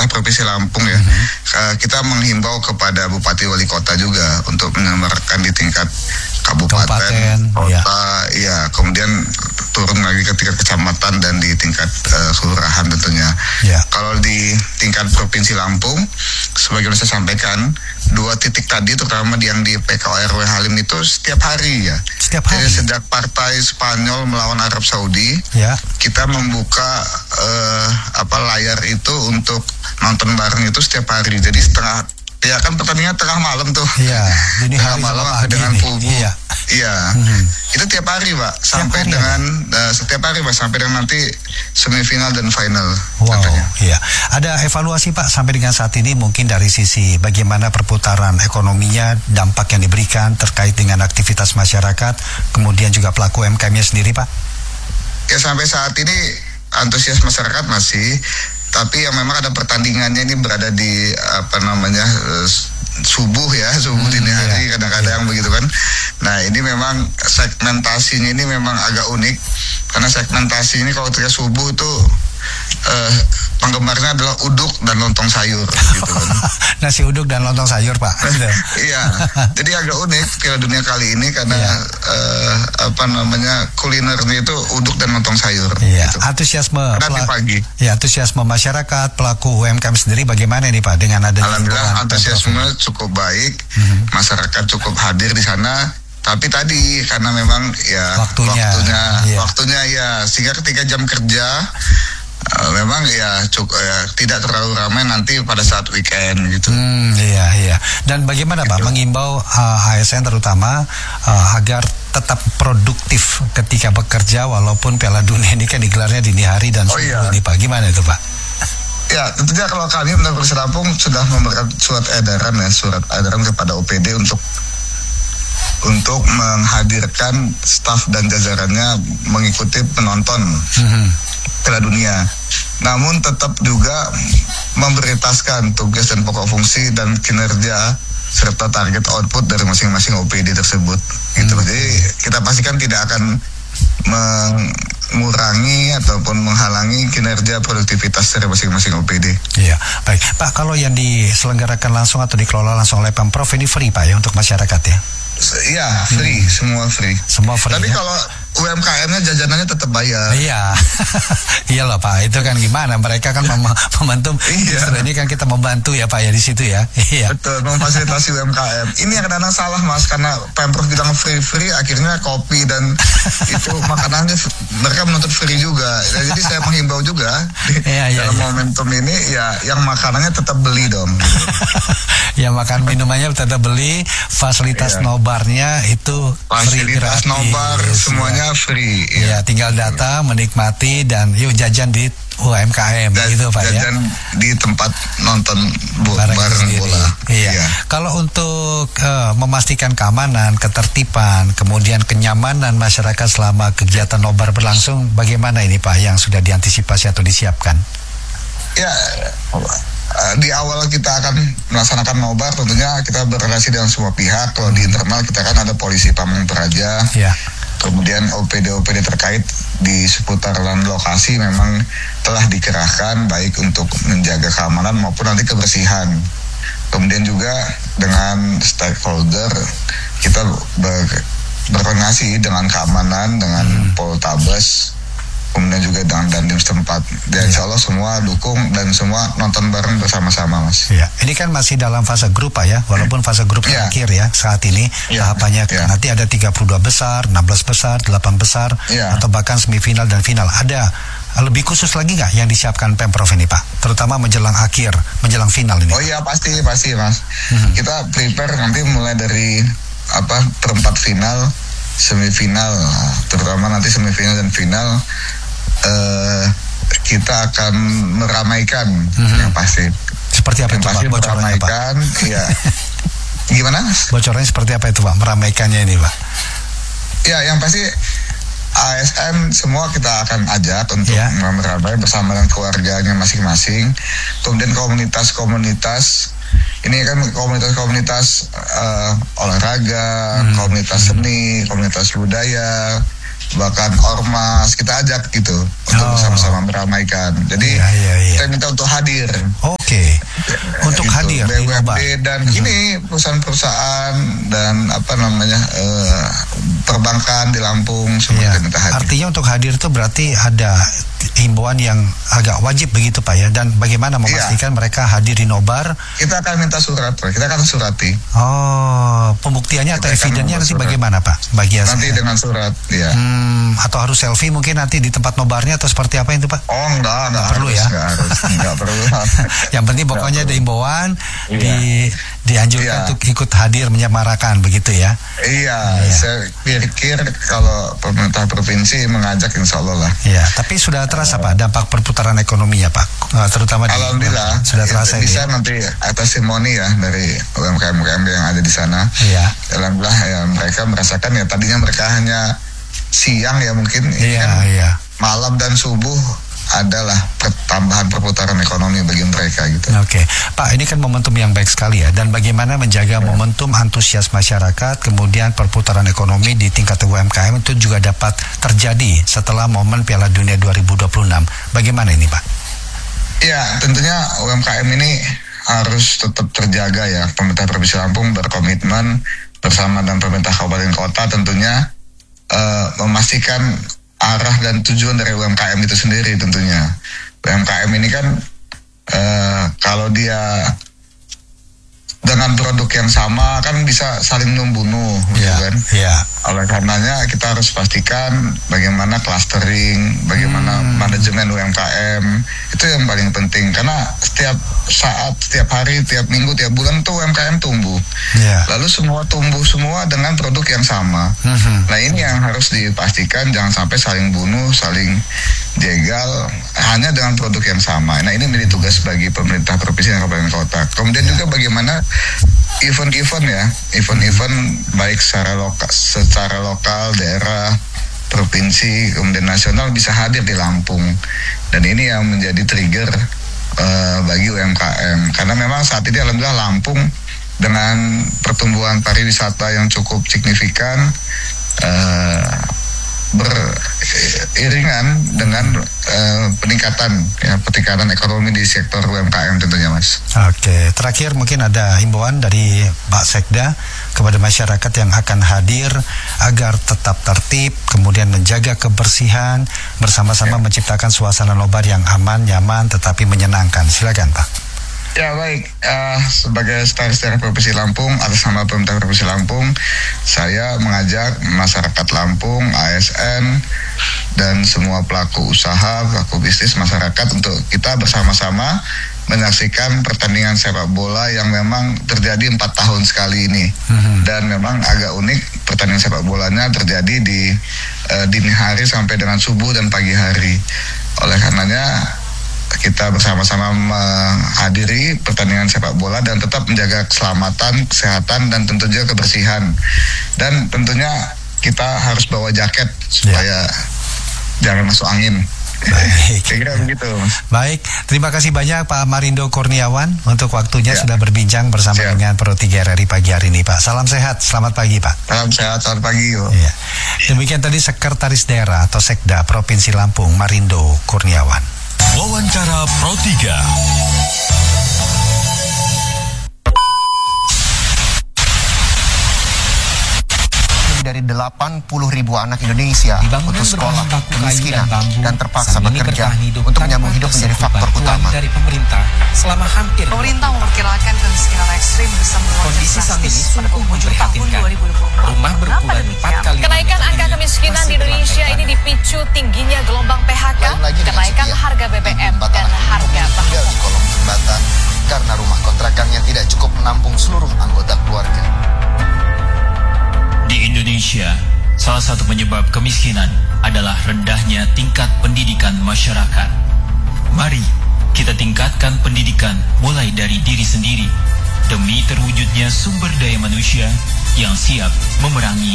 Provinsi Lampung ya, kita menghimbau kepada Bupati Wali Kota juga untuk menyelenggarakan di tingkat kabupaten, kota, ya, kemudian turun lagi ke tingkat kecamatan dan di tingkat kelurahan tentunya. Kalau di tingkat Provinsi Lampung, sebagaimana saya sampaikan, 2 titik tadi, terutama yang di PKRW Halim itu setiap hari ya. Jadi sejak partai Spanyol melawan Arab Saudi, kita membuka layar itu untuk nonton bareng itu setiap hari. Jadi kan pertandingan tengah malam tuh. Tengah malam dengan publik. Itu tiap hari, Pak. Sampai dengan setiap hari, Pak, sampai dengan nanti semifinal dan final. Ada evaluasi, Pak, sampai dengan saat ini mungkin dari sisi bagaimana perputaran ekonominya, dampak yang diberikan terkait dengan aktivitas masyarakat, kemudian juga pelaku UMKM-nya sendiri, Pak? Ya, sampai saat ini antusias masyarakat masih, tapi yang memang ada pertandingannya ini berada di subuh dini hari kadang-kadang begitu kan. Nah, ini memang segmentasinya ini memang agak unik, karena segmentasi ini kalau ketika subuh itu penggemarnya adalah uduk dan lontong sayur gitu kan. Nasi uduk dan lontong sayur, Pak. Iya. Jadi agak unik Piala Dunia kali ini karena kulinernya itu uduk dan lontong sayur gitu. Antusiasme pagi. Antusiasme masyarakat, pelaku UMKM sendiri bagaimana nih, Pak, dengan adanya? Alhamdulillah antusiasme cukup baik. Masyarakat cukup hadir di sana. Tapi tadi karena memang waktunya sehingga ketika jam kerja memang tidak terlalu ramai nanti pada saat weekend gitu. Dan bagaimana, Pak, mengimbau ASN terutama agar tetap produktif ketika bekerja walaupun Piala Dunia ini kan digelarnya dini hari dan subuh ini, Pak. Gimana itu, Pak? Ya, tentunya kalau kami Provinsi Lampung sudah memberikan surat edaran kepada OPD untuk menghadirkan staf dan jajarannya mengikuti penonton Piala Dunia. Namun tetap juga memprioritaskan tugas dan pokok fungsi dan kinerja serta target output dari masing-masing OPD tersebut. Gitu. Jadi kita pastikan tidak akan mengurangi ataupun menghalangi kinerja produktivitas dari masing-masing OPD. Baik, Pak, kalau yang diselenggarakan langsung atau dikelola langsung oleh Pemprov ini free, Pak, ya, untuk masyarakat ya? Free, semua free. Tapi kalau UMKM-nya jajanannya tetap bayar. Iyalah, Pak, itu kan gimana? Mereka kan membantu. Justru ini kan kita membantu ya, Pak, ya, di situ ya. Betul, memfasilitasi UMKM. Ini yang kadang-kadang salah, Mas, karena Pemprov bilang free, akhirnya kopi dan itu makanannya mereka menuntut free juga. Jadi saya menghimbau juga dalam momentum ini yang makanannya tetap beli dong. Makan minumannya tetap beli, fasilitas nobarnya itu fasilitas nobar semuanya free. Tinggal datang, menikmati dan jajan di UMKM gitu, Pak, jajan di tempat nonton bareng bola. Kalau untuk memastikan keamanan, ketertiban, kemudian kenyamanan masyarakat selama kegiatan nobar berlangsung, bagaimana ini, Pak, yang sudah diantisipasi atau disiapkan? Di awal kita akan melaksanakan nobar, tentunya kita berrelasi dengan semua pihak. Kalau di internal kita kan ada polisi Pamung Praja, kemudian OPD terkait di seputaran lokasi memang telah dikerahkan baik untuk menjaga keamanan maupun nanti kebersihan. Kemudian juga dengan stakeholder kita berkoordinasi dengan keamanan, dengan Poltabes, kemudian juga dengan Dandim setempat. Dan insya Allah semua dukung dan semua nonton bareng bersama-sama, Mas. Ini kan masih dalam fase grup, Pak, ya, walaupun fase grup terakhir ya saat ini tahapannya. Nanti ada 32 besar, 16 besar, 8 besar, atau bahkan semifinal dan final. Ada lebih khusus lagi nggak yang disiapkan Pemprov ini, Pak? Terutama menjelang final ini. Pasti, Mas. Kita prepare nanti mulai dari perempat final, semifinal, terutama nanti semifinal dan final. Kita akan meramaikan yang pasti. Seperti apa itu, Pak? Bocorannya, meramaikan, Gimana? Bocorannya seperti apa itu, Pak? Meramaikannya ini, Pak? Yang pasti ASN semua kita akan ajak untuk meramai bersama dengan keluarganya masing-masing. Kemudian komunitas-komunitas, ini kan komunitas olahraga, komunitas seni, komunitas budaya, bahkan ormas kita ajak gitu untuk bersama-sama meramaikan. Jadi kita minta untuk hadir. Oke. Untuk hadir BUMD dan ini perusahaan-perusahaan dan perbankan di Lampung semua kita minta hadir. Artinya untuk hadir itu berarti ada himbauan yang agak wajib begitu Pak ya, dan bagaimana memastikan mereka hadir di nobar? Kita akan minta surat, Pak. Kita akan surati. Pembuktiannya atau evidennya nanti bagaimana Pak? Nanti dengan surat, ya. Atau harus selfie mungkin nanti di tempat nobarnya atau seperti apa itu Pak? Enggak perlu harus, ya. Enggak perlu. Yang penting pokoknya ada himbauan dianjurkan untuk ikut hadir menyemarakan begitu ya. Saya pikir kalau pemerintah provinsi mengajak insya Allah lah. Tapi sudah terasa Pak dampak perputaran ekonominya Pak, terutama alhamdulillah sudah terasa bisa nanti testimoni ya dari UMKM yang ada di sana. Alhamdulillah ya, mereka merasakan ya, tadinya mereka hanya siang ya mungkin malam dan subuh adalah tambahan perputaran ekonomi bagi mereka gitu. Oke, Pak, ini kan momentum yang baik sekali ya, dan bagaimana menjaga momentum antusias masyarakat, kemudian perputaran ekonomi di tingkat UMKM itu juga dapat terjadi setelah momen Piala Dunia 2026. Bagaimana ini Pak? Ya, tentunya UMKM ini harus tetap terjaga ya. Pemerintah Provinsi Lampung berkomitmen bersama dengan pemerintah kabupaten kota tentunya memastikan arah dan tujuan dari UMKM itu sendiri. Tentunya UMKM ini kan kalau dia dengan produk yang sama kan bisa saling membunuh, kan? Oleh karenanya kita harus pastikan bagaimana clustering, bagaimana manajemen UMKM itu yang paling penting, karena setiap saat, setiap hari, tiap minggu, tiap bulan tuh UMKM tumbuh. Lalu semua tumbuh semua dengan produk yang sama. Nah ini yang harus dipastikan, jangan sampai saling bunuh, saling jegal hanya dengan produk yang sama. Nah ini menjadi tugas bagi pemerintah provinsi dan kabupaten kota. Kemudian juga bagaimana event-event baik secara lokal, daerah, provinsi, kemudian nasional bisa hadir di Lampung. Dan ini yang menjadi trigger bagi UMKM, karena memang saat ini alhamdulillah Lampung dengan pertumbuhan pariwisata yang cukup signifikan beriringan dengan peningkatan ekonomi di sektor UMKM tentunya Mas. Oke, terakhir mungkin ada himbauan dari Pak Sekda kepada masyarakat yang akan hadir agar tetap tertib, kemudian menjaga kebersihan, bersama-sama menciptakan suasana nobar yang aman, nyaman, tetapi menyenangkan. Silakan Pak. Ya baik, sebagai Sekretaris Provinsi Lampung atas nama pemerintah Provinsi Lampung, saya mengajak masyarakat Lampung, ASN, dan semua pelaku usaha, pelaku bisnis masyarakat untuk kita bersama-sama menyaksikan pertandingan sepak bola yang memang terjadi 4 tahun sekali ini. Dan memang agak unik, pertandingan sepak bolanya terjadi di dini hari sampai dengan subuh dan pagi hari. Oleh karenanya kita bersama-sama menghadiri pertandingan sepak bola dan tetap menjaga keselamatan, kesehatan, dan tentu juga kebersihan. Dan tentunya kita harus bawa jaket supaya jangan masuk angin. Baik. Kira begitu. Baik, terima kasih banyak Pak Marindo Kurniawan untuk waktunya sudah berbincang bersama dengan Pro 3 RRI pagi hari ini Pak. Salam sehat, selamat pagi Pak. Salam sehat, selamat pagi. Demikian tadi Sekretaris Daerah atau Sekda Provinsi Lampung Marindo Kurniawan. Wawancara Pro 3. Dari 80.000 anak Indonesia putus sekolah, kemiskinan, dan terpaksa bekerja untuk menyambung hidup menjadi faktor utama. Dari pemerintah selama hampir pemerintah memperkirakan kemiskinan ekstrim bisa kondisi saat ini sungguh memprihatinkan. Rumah berukuran 4 kali. Kenaikan angka kemiskinan di Indonesia ini dipicu tingginya gelombang PHK, kenaikan harga BBM, dan harga bahan tinggal di kolong jembatan karena rumah kontrakannya tidak cukup menampung seluruh anggota keluarga. Di Indonesia, salah satu penyebab kemiskinan adalah rendahnya tingkat pendidikan masyarakat. Mari kita tingkatkan pendidikan mulai dari diri sendiri demi terwujudnya sumber daya manusia yang siap memerangi